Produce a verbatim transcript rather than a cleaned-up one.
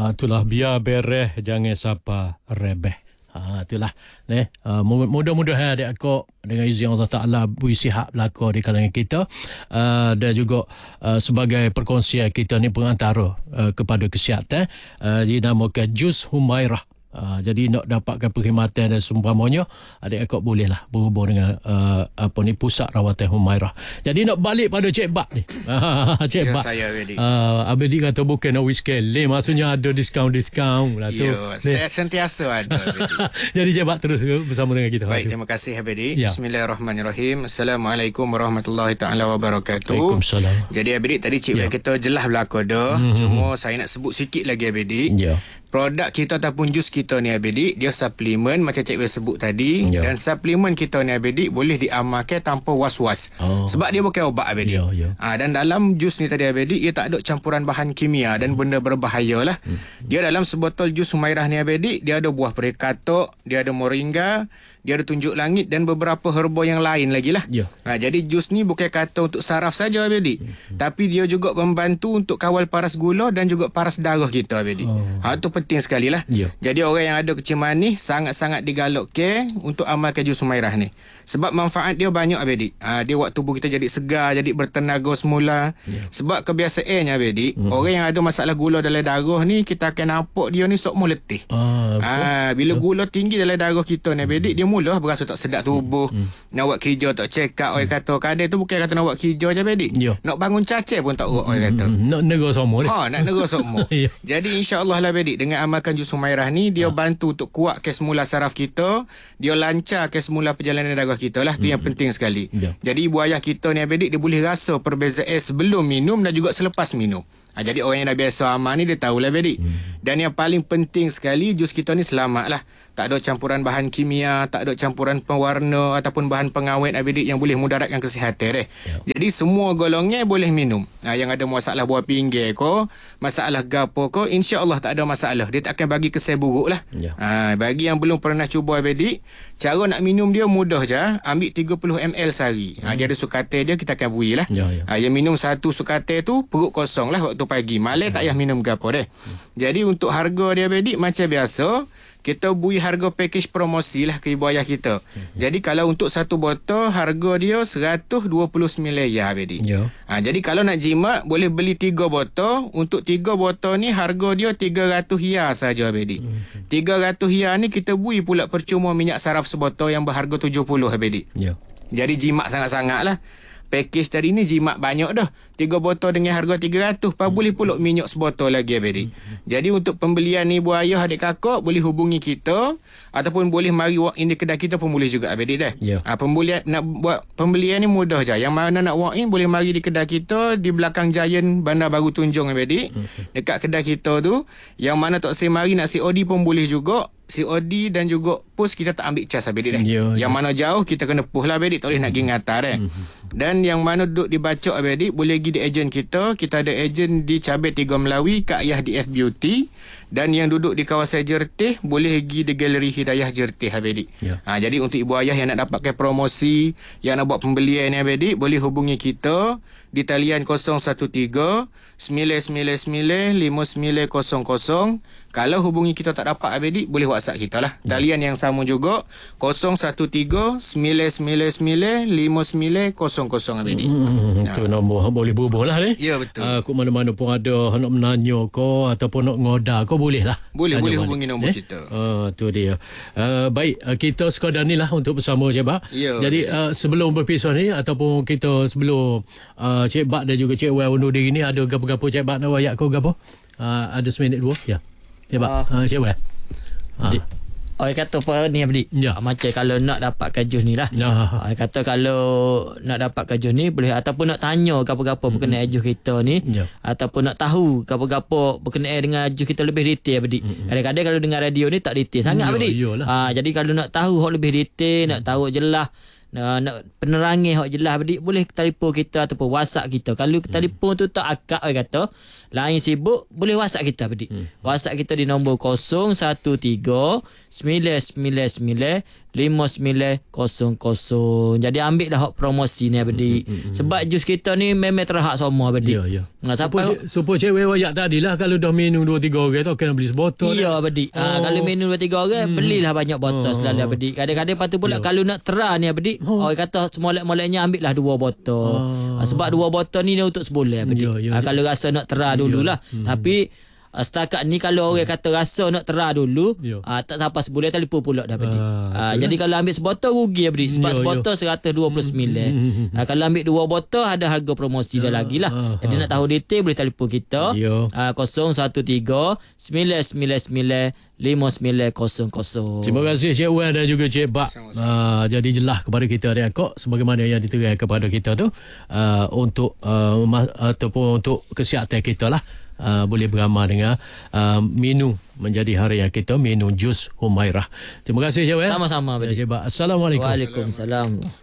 Ha, itulah biar beres jangan siapa rebeh. Ha, itulah ni uh, mudah-mudahan adik akak dengan izin Allah Taala beri sihat belaka di kalangan kita uh, dan juga uh, sebagai perkongsian kita ni pengantara uh, kepada kesihatan uh, dinamakan Jus Humairah. Uh, jadi nak dapatkan perkhidmatan dan seumpamanya, adik akak bolehlah berhubung dengan uh, apa ni pusat rawatan Humairah. Jadi nak balik pada Cik Bak ni. Cik Ya, Bak. saya ready. Uh, Abang Dik kata bukan nak wiskele, maksudnya ada diskaun-diskaun lah tu. Ya, sentiasa ada. Jadi Cik Bak terus bersama dengan kita. Baik, terima kasih Abang Dik. Ya. Bismillahirrahmanirrahim. Assalamualaikum warahmatullahi taala wabarakatuh. Waalaikumsalam. Jadi Abang Dik tadi Cik Ya. Bak kita jelas belaka dah. Mhm. Cuma saya nak sebut sikit lagi Abang Dik. Ya. Produk kita ataupun jus kita ni Abang Dik, dia suplemen macam Cik Wei sebut tadi. Ya. Dan suplemen kita ni Abang Dik boleh diamalkan tanpa was-was. Oh. Sebab dia bukan ubat Abang Dik. Ya, ya. Ha, dan dalam jus ni tadi Abang Dik, ia tak ada campuran bahan kimia dan benda berbahaya lah. Hmm. Dia dalam sebotol jus Humairah ni Abang Dik, dia ada buah perikatok, dia ada moringa, dia ada tunjuk langit dan beberapa herba yang lain lagi lah. Ya. Ha, jadi jus ni bukan kata untuk saraf saja Abang Dik. Hmm. Tapi dia juga membantu untuk kawal paras gula dan juga paras darah kita Abang Dik. Oh. Ha, tu penting sekali lah. Ya. Jadi orang yang ada kecil manis sangat-sangat digalakkan untuk amalkan jus Humairah ni. Sebab manfaat dia banyak Abang Dik. Ha, dia buat tubuh kita jadi segar, jadi bertenaga semula. Ya. Sebab kebiasaannya Abang Dik, hmm. orang yang ada masalah gula dalam darah ni, kita akan nampak dia ni sok mau letih. Ah, ha, bila gula tinggi dalam darah kita ni Abang Dik, dia mula berasa tak sedap tubuh. Hmm. Nak buat kerja tak check up. Orang kata kadang tu bukan kata nak buat kerja je Abang Dik. Ya. Nak bangun cacai pun tak urut orang kata. Hmm. Nak negara semua ni. Ha, nak negara semua. Ya. Jadi insya-Allah lah Abang Dik, dengan amalkan jus Humairah ni, dia ha. bantu untuk kuatkan semula saraf kita, dia lancarkan semula perjalanan darah kita lah. Tu hmm. yang penting sekali. Ya. Jadi ibu ayah kita ni Abang Dik, dia boleh rasa perbezaan sebelum minum dan juga selepas minum. Ha, jadi orang yang dah biasa amal ni dia tahulah Abang Dik. Hmm. Dan yang paling penting sekali, jus kita ni selamat lah. Tak ada campuran bahan kimia, tak ada campuran pewarna ataupun bahan pengawet Abang Dik yang boleh mudaratkan kesihatan eh. Ya. Jadi semua golongan boleh minum. Ha, yang ada masalah buah pinggir ko, masalah gapo ko, insya-Allah tak ada masalah. Dia tak akan bagi kesan buruk lah. Ya. Ha, bagi yang belum pernah cuba Abang Dik, cara nak minum dia mudah je. Ambil tiga puluh mililiter sehari. Ha, dia ada sukatai dia, kita akan beri lah. Ya, ya. Ha, yang minum satu sukatai tu perut kosong lah waktu pagi. Malam tak payah minum gapo deh. Jadi untuk harga dia Abang Dik macam biasa, kita beri harga package promosi lah ke ibu ayah kita. Jadi kalau untuk satu botol harga dia seratus dua puluh sembilan ya Abang Dik. Ya. Ha, jadi kalau nak jimat boleh beli tiga botol. Untuk tiga botol ni harga dia tiga ratus ya saja Abang Dik. tiga ratus ya ni kita beri pula percuma minyak saraf sebotol yang berharga tujuh puluh Abang Dik. Ya. Jadi jimat sangat-sangat lah. Package tadi ni jimat banyak dah. Tiga botol dengan harga tiga ratus. Apa hmm. boleh pulak minyak sebotol lagi Abang Dik. Hmm. Jadi untuk pembelian ni ibu ayah adik kakak boleh hubungi kita ataupun boleh mari walk in di kedai kita pun boleh juga Abang Dik dah. Yeah. Ha, pembelian nak buat pembelian ni mudah je. Yang mana nak walk in boleh mari di kedai kita di belakang Giant Bandar Baru Tunjung Abang Dik. Hmm. Dekat kedai kita tu. Yang mana tak saya mari nak C O D pun boleh juga. C O D dan juga pos kita tak ambil cas Abang Dik dah. Yeah, yang yeah. mana jauh kita kena push lah Abang Dik. Tak boleh nak pergi ngatar eh. Hmm. Dan yang mana duduk di Bacok Abang Dik boleh pergi di ejen kita. Kita ada ejen di Cabai Tiga Melawi, Kak Ayah D F Beauty. Dan yang duduk di kawasan Jertih boleh pergi di Galeri Hidayah Jertih Abang Dik. Ya. Ha, jadi untuk ibu ayah yang nak dapatkan promosi, yang nak buat pembelian ni Abang Dik, boleh hubungi kita di talian kosong satu tiga sembilan sembilan sembilan lima sembilan kosong kosong. Kalau hubungi kita tak dapat Abang Dik, boleh WhatsApp kita lah. Ya. Talian yang sama juga kosong satu tiga sembilan sembilan sembilan lima sembilan kosong kosong Abang Dik. Hmm, itu nah. nombor boleh berhubung lah ni. Ya betul. Uh, kok mana-mana pun ada nak menanya ko ataupun nak ngoda ko boleh lah. Boleh boleh balik. Hubungi nombor eh? kita. Uh, tu dia. Uh, baik uh, kita sekadar ni lah untuk bersama Cik Bak. Ya, jadi uh, sebelum berpisah ni ataupun kita sebelum uh, Cik Bak dan juga Cik Wei undur diri ni ada gapo-gapo Cik Bak nak wayak ko gapo? Uh, ada seminit dua. Ya. Cik Bak. Uh, uh, Cik Wei. Uh. Orang kata apa ni Abang Dik? Ya. Macam kalau nak dapatkan jus ni lah. Ya. Orang kata kalau nak dapatkan jus ni boleh ataupun nak tanya apa-apa mm-hmm. berkenaan jus kita ni. Ya. Ataupun nak tahu apa-apa berkenaan dengan jus kita lebih detail Abang Dik. Mm-hmm. Kadang-kadang kalau dengar radio ni tak detail sangat Abang Dik. Ha, jadi kalau nak tahu hak lebih detail, mm-hmm. nak tahu jelas, nak, nak penerangan hak jelas Abang Dik, boleh telefon kita ataupun WhatsApp kita. Kalau mm. telefon tu tak akak orang kata lain sibuk, boleh WhatsApp kita Abang Dik. Mm. WhatsApp kita di nombor kosong satu tiga sembilan sembilan sembilan lima sembilan kosong kosong. Jadi ambil dah hak promosi ni adik. Mm-hmm. Sebab jus kita ni memang terhak semua adik. Ya ya. Nah, siapa supaya cewek wayak tadilah kalau dah minum dua tiga orang tu kena beli sebotol. Ya adik. Oh. Ha, kalau minum dua tiga orang hmm. belilah banyak botol oh. selalu adik. Kadang-kadang patut pula ya. Kalau nak terah ni adik. Oh. Orang kata molek-moleknya ambil lah dua botol. Oh. Ha, sebab dua botol ni dia untuk sebulan adik. Ya, ya, ha, kalau rasa nak terah dululah. Ya. Hmm. Tapi Uh, setakat ni kalau orang kata rasa nak terah dulu uh, tak sampai sebulan telefon pula dah adik. Uh, uh, jadi kalau ambil sebotol rugi adik sebab yo, sebotol yo. seratus dua puluh sembilan. Mm-hmm. Uh, kalau ambil dua botol ada harga promosi uh, dah lagi lah. Uh, jadi uh. nak tahu detail boleh telefon kita uh, kosong satu tiga sembilan sembilan sembilan lima sembilan kosong kosong. Terima kasih Cik Wan dan juga Cik Bak. Uh, jadi jelas kepada kita adik akak sebagaimana yang diterangkan kepada kita tu uh, untuk uh, ataupun untuk kesihatan kita lah. Uh, boleh beramal dengan uh, minum menjadi harian kita minum jus Humairah. Terima kasih Cik Wan. Sama-sama. Cik Bak. Assalamualaikum. Waalaikumsalam.